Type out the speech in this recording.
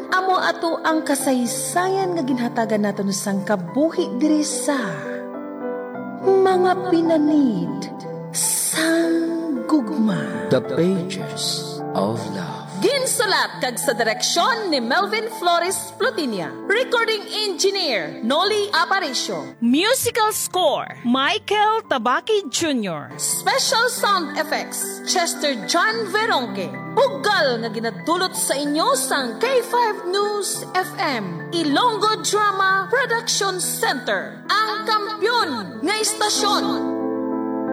Amo ato ang kasaysayan nga ginhatagan naton sang kabuhi diri sa mga pinanid sang gugma. The Pages of Love. Ginsalat kag sa direksyon ni Melvin Flores Plutinia. Recording engineer Noli Aparicio. Musical score Michael Tabaki Jr. Special sound effects Chester John Veronque. Bugal nga ginadulot sa inyo sang K5 News FM Ilonggo Drama Production Center. Ang kampyon nga istasyon.